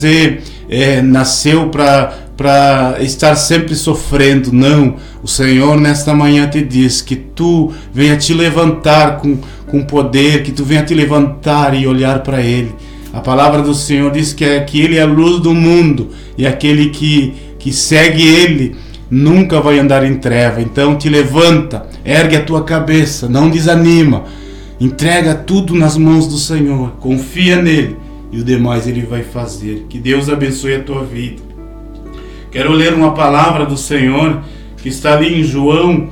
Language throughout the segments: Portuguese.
você nasceu para estar sempre sofrendo. Não, o Senhor nesta manhã te diz que tu venha te levantar com poder, que tu venha te levantar e olhar para Ele. A palavra do Senhor diz que Ele é a luz do mundo, e aquele que segue Ele nunca vai andar em treva. Então te levanta, ergue a tua cabeça, não desanima, entrega tudo nas mãos do Senhor, confia nele, e o demais Ele vai fazer. Que Deus abençoe a tua vida. Quero ler uma palavra do Senhor que está ali em João,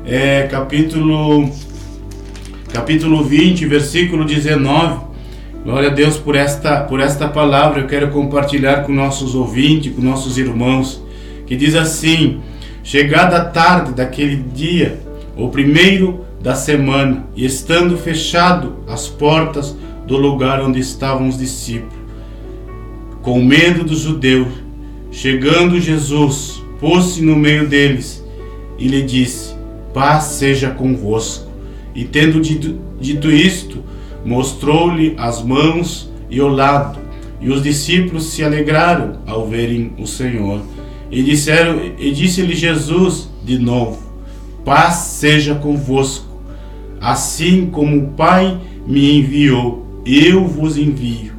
capítulo 20, versículo 19. Glória a Deus por esta palavra. Eu quero compartilhar com nossos ouvintes, com nossos irmãos, que diz assim: chegada a tarde daquele dia, o primeiro da semana, e estando fechado as portas do lugar onde estavam os discípulos, com medo dos judeus, chegando Jesus, pôs-se no meio deles e lhe disse: paz seja convosco. E tendo dito isto, mostrou-lhe as mãos e o lado. E os discípulos se alegraram ao verem o Senhor. E disse-lhe Jesus de novo: paz seja convosco. Assim como o Pai me enviou, eu vos envio.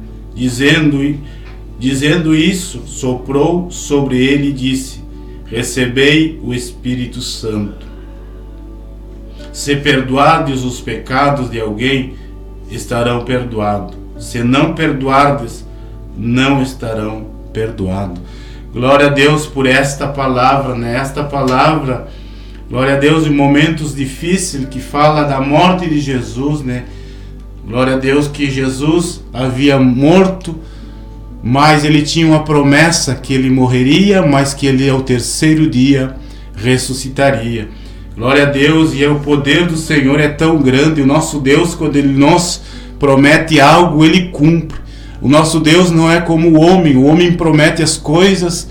Dizendo isso, soprou sobre ele e disse: recebei o Espírito Santo. Se perdoardes os pecados de alguém, estarão perdoados. Se não perdoardes, não estarão perdoados. Glória a Deus por esta palavra, né? Esta palavra, glória a Deus, em momentos difíceis, que fala da morte de Jesus, né? Glória a Deus que Jesus havia morto, mas ele tinha uma promessa que ele morreria, mas que ele ao terceiro dia ressuscitaria. Glória a Deus, e o poder do Senhor é tão grande. O nosso Deus, quando Ele nos promete algo, Ele cumpre. O nosso Deus não é como o homem promete as coisas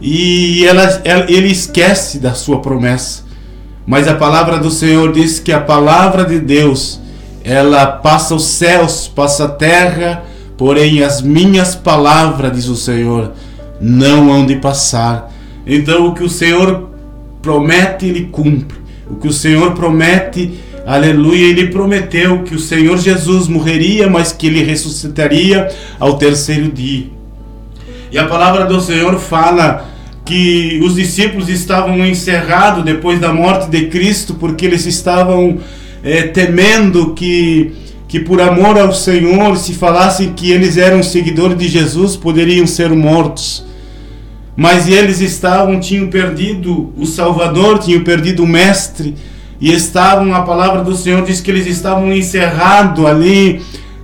e ele esquece da sua promessa. Mas a palavra do Senhor diz que a palavra de Deus, ela passa os céus, passa a terra, porém as minhas palavras, diz o Senhor, não hão de passar. Então o que o Senhor promete, Ele cumpre. O que o Senhor promete, aleluia, Ele prometeu que o Senhor Jesus morreria, mas que Ele ressuscitaria ao terceiro dia. E a palavra do Senhor fala que os discípulos estavam encerrados depois da morte de Cristo, porque eles estavam temendo que por amor ao Senhor, se falassem que eles eram seguidores de Jesus, poderiam ser mortos. Mas eles tinham perdido o Salvador, tinham perdido o Mestre, e a palavra do Senhor diz que eles estavam encerrados ali,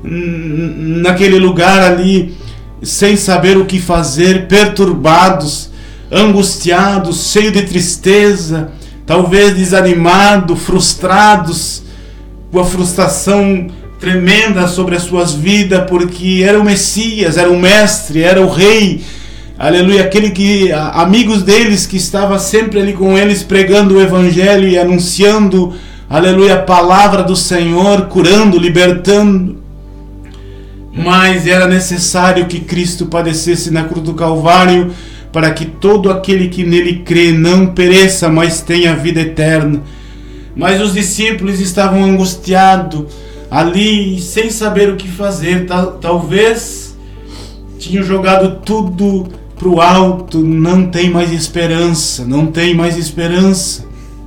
naquele lugar ali, sem saber o que fazer, perturbados, angustiados, cheios de tristeza, talvez desanimados, frustrados, com a frustração tremenda sobre as suas vidas, porque era o Messias, era o Mestre, era o Rei, aleluia, amigos deles que estava sempre ali com eles pregando o Evangelho e anunciando, aleluia, a palavra do Senhor, curando, libertando. Mas era necessário que Cristo padecesse na cruz do Calvário para que todo aquele que nele crê não pereça, mas tenha vida eterna. Mas os discípulos estavam angustiados ali, sem saber o que fazer. Talvez tinham jogado tudo pro alto, não tem mais esperança, não tem mais esperança.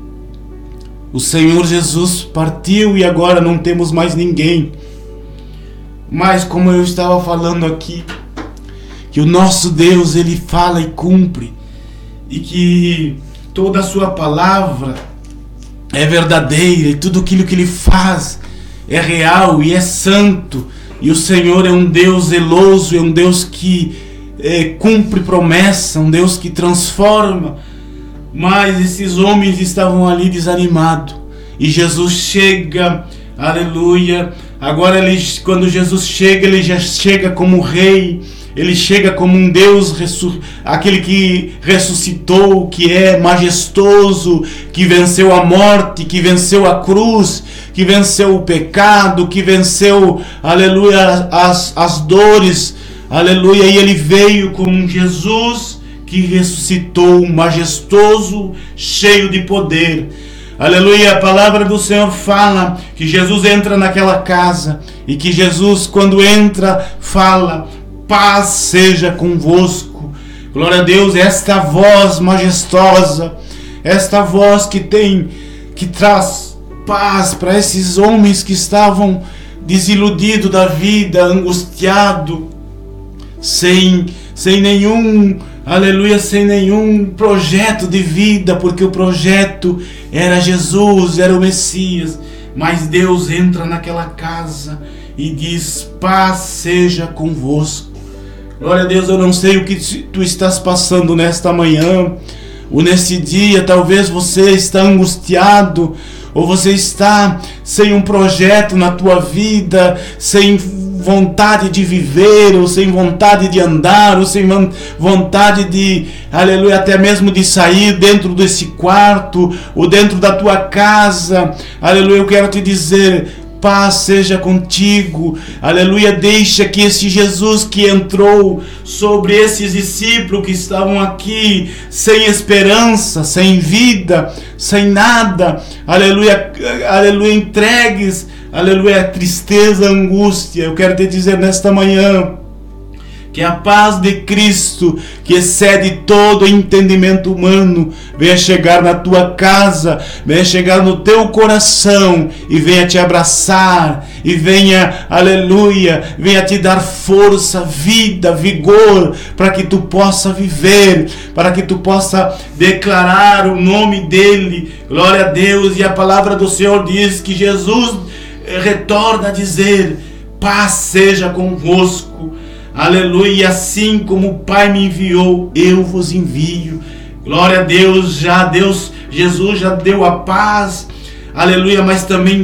O Senhor Jesus partiu e agora não temos mais ninguém. Mas como eu estava falando aqui, que o nosso Deus, Ele fala e cumpre, e que toda a sua palavra é verdadeira, e tudo aquilo que Ele faz é real e é santo, e o Senhor é um Deus zeloso, é um Deus que cumpre promessa, um Deus que transforma. Mas esses homens estavam ali desanimados, e Jesus chega, aleluia. Agora quando Jesus chega, Ele já chega como Rei, Ele chega como um Deus, aquele que ressuscitou, que é majestoso, que venceu a morte, que venceu a cruz, que venceu o pecado, que venceu, aleluia, as dores, aleluia, e ele veio como um Jesus que ressuscitou, majestoso, cheio de poder. Aleluia, a palavra do Senhor fala que Jesus entra naquela casa e que Jesus, quando entra, fala: paz seja convosco. Glória a Deus, esta voz majestosa, esta voz que traz paz para esses homens que estavam desiludidos da vida, angustiados, sem nenhum, aleluia, sem nenhum projeto de vida, porque o projeto era Jesus, era o Messias. Mas Deus entra naquela casa e diz: paz seja convosco. Glória a Deus, eu não sei o que tu estás passando nesta manhã ou nesse dia. Talvez você está angustiado, ou você está sem um projeto na tua vida, sem vontade de viver, ou sem vontade de andar, ou sem vontade de, aleluia, até mesmo de sair dentro desse quarto, ou dentro da tua casa. Aleluia, eu quero te dizer: paz seja contigo. Aleluia, deixa que esse Jesus que entrou sobre esses discípulos que estavam aqui sem esperança, sem vida, sem nada, aleluia, aleluia, entregues, aleluia, tristeza, angústia. Eu quero te dizer nesta manhã que a paz de Cristo, que excede todo entendimento humano, venha chegar na tua casa, venha chegar no teu coração e venha te abraçar, e venha, aleluia, venha te dar força, vida, vigor, para que tu possa viver, para que tu possa declarar o nome dele. Glória a Deus. E a palavra do Senhor diz que Jesus retorna a dizer: paz seja convosco. Aleluia, assim como o Pai me enviou, eu vos envio. Glória a Deus, Jesus já deu a paz, aleluia, mas também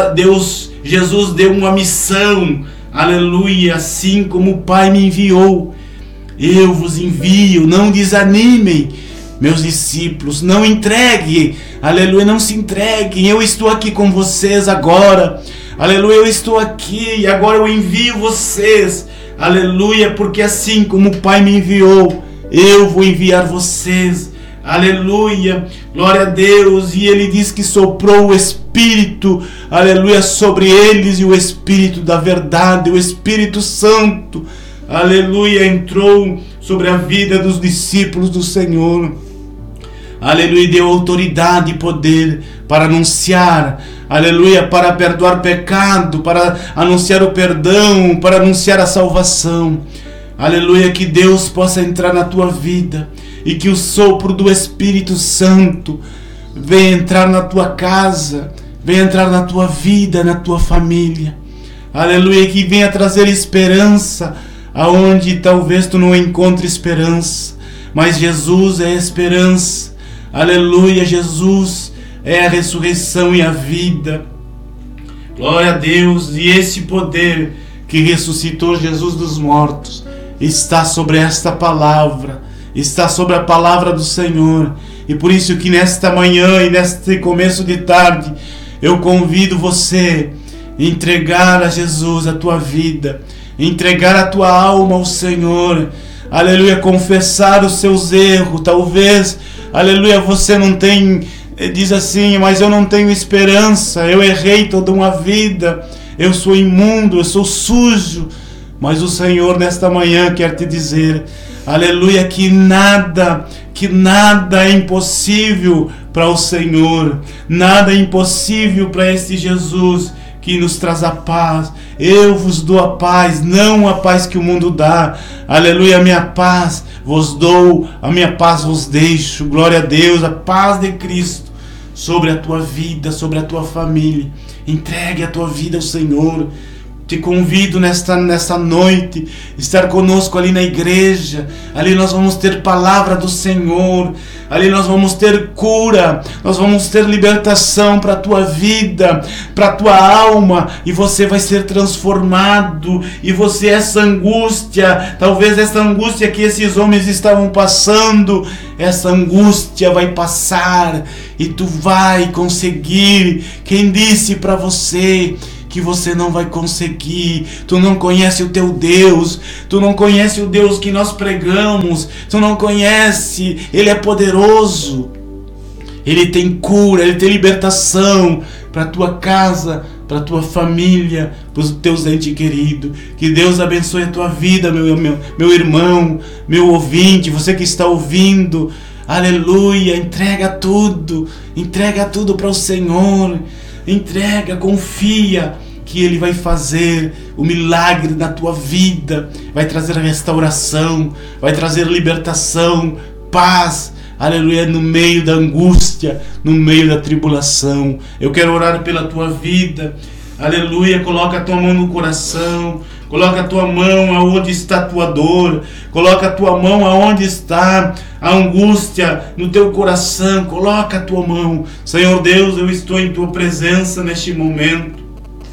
Jesus deu uma missão, aleluia, assim como o Pai me enviou, eu vos envio. Não desanimem, meus discípulos, não entreguem, aleluia, não se entreguem, eu estou aqui com vocês agora, aleluia, eu estou aqui e agora eu envio vocês. Aleluia, porque assim como o Pai me enviou, eu vou enviar vocês. Aleluia, glória a Deus. E ele diz que soprou o Espírito, aleluia, sobre eles, e o Espírito da verdade, o Espírito Santo, aleluia, entrou sobre a vida dos discípulos do Senhor. Aleluia, deu autoridade e poder para anunciar, aleluia, para perdoar pecado, para anunciar o perdão, para anunciar a salvação. Aleluia, que Deus possa entrar na tua vida e que o sopro do Espírito Santo venha entrar na tua casa, venha entrar na tua vida, na tua família. Aleluia, que venha trazer esperança aonde talvez tu não encontre esperança, mas Jesus é a esperança. Aleluia, Jesus é a ressurreição e a vida. Glória a Deus. E esse poder que ressuscitou Jesus dos mortos está sobre esta palavra, está sobre a palavra do Senhor. E por isso que nesta manhã e neste começo de tarde eu convido você a entregar a Jesus a tua vida, entregar a tua alma ao Senhor. Aleluia, confessar os seus erros. Talvez, aleluia, você não tem, diz assim: mas eu não tenho esperança, eu errei toda uma vida, eu sou imundo, eu sou sujo. Mas o Senhor nesta manhã quer te dizer, aleluia, que nada é impossível para o Senhor, nada é impossível para este Jesus que nos traz a paz. Eu vos dou a paz, não a paz que o mundo dá. Aleluia, a minha paz vos dou, a minha paz vos deixo. Glória a Deus, a paz de Cristo sobre a tua vida, sobre a tua família. Entregue a tua vida ao Senhor. Te convido nesta noite, estar conosco ali na igreja. Ali nós vamos ter palavra do Senhor. Ali nós vamos ter cura, nós vamos ter libertação para a tua vida, para a tua alma. E você vai ser transformado. E você, essa angústia, talvez essa angústia que esses homens estavam passando, essa angústia vai passar. E tu vai conseguir. Quem disse para você que você não vai conseguir. Tu não conhece o teu Deus, tu não conhece o Deus que nós pregamos, tu não conhece. Ele é poderoso, Ele tem cura, Ele tem libertação para a tua casa, para a tua família, para os teus entes queridos. Que Deus abençoe a tua vida, meu irmão, meu ouvinte, você que está ouvindo. Aleluia, entrega tudo para o Senhor, entrega, confia que Ele vai fazer o milagre na tua vida, vai trazer restauração, vai trazer libertação, paz, aleluia, no meio da angústia, no meio da tribulação. Eu quero orar pela tua vida, aleluia. Coloca a tua mão no coração, coloca a tua mão aonde está a tua dor, coloca a tua mão aonde está a angústia no teu coração, coloca a tua mão. Senhor Deus, eu estou em tua presença neste momento.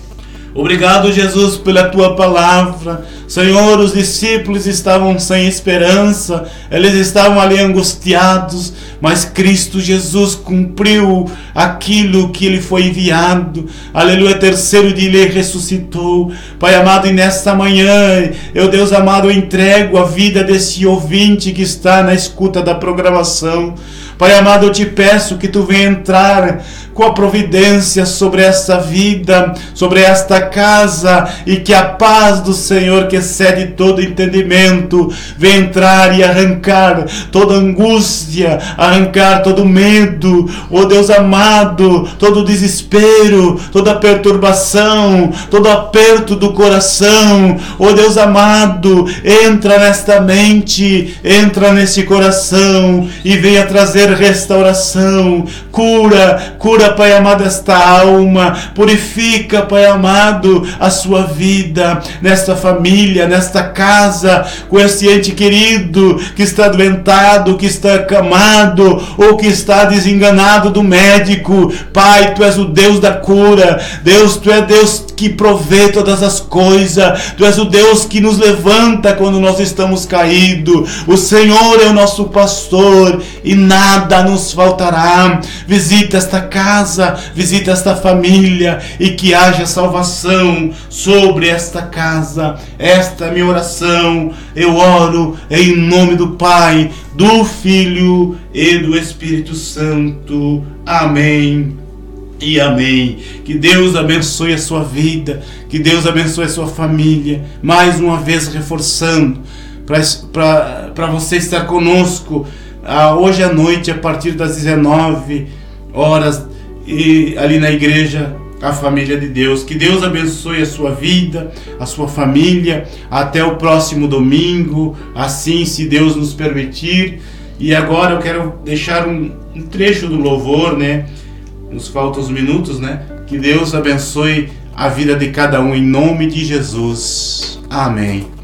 Obrigado, Jesus, pela tua palavra. Senhor, os discípulos estavam sem esperança, eles estavam ali angustiados, mas Cristo Jesus cumpriu aquilo que Ele foi enviado. Aleluia, terceiro dia Ele ressuscitou. Pai amado, e nesta manhã, eu, Deus amado, eu entrego a vida desse ouvinte que está na escuta da programação. Pai amado, eu te peço que tu venha entrar com a providência sobre esta vida, sobre esta casa, e que a paz do Senhor, que excede todo entendimento, venha entrar e arrancar toda angústia, arrancar todo medo, ó Deus amado, todo desespero, toda perturbação, todo aperto do coração. Ó Deus amado, entra nesta mente, entra nesse coração e venha trazer restauração, cura, Pai amado, esta alma, purifica, Pai amado, a sua vida, nesta família, nesta casa, com esse ente querido que está doentado, que está acamado, ou que está desenganado do médico. Pai, tu és o Deus da cura, Deus, tu és Deus que provê todas as coisas, tu és o Deus que nos levanta quando nós estamos caídos. O Senhor é o nosso pastor e nada nos faltará. Visita esta casa, visita esta família, e que haja salvação sobre esta casa. Esta é a minha oração. Eu oro em nome do Pai, do Filho e do Espírito Santo. Amém e amém. Que Deus abençoe a sua vida, que Deus abençoe a sua família. Mais uma vez reforçando, para você estar conosco hoje à noite, a partir das 19 horas, e ali na igreja, a família de Deus. Que Deus abençoe a sua vida, a sua família. Até o próximo domingo, assim, se Deus nos permitir. E agora eu quero deixar um trecho do louvor, né? Nos faltam uns minutos, né? Que Deus abençoe a vida de cada um em nome de Jesus. Amém.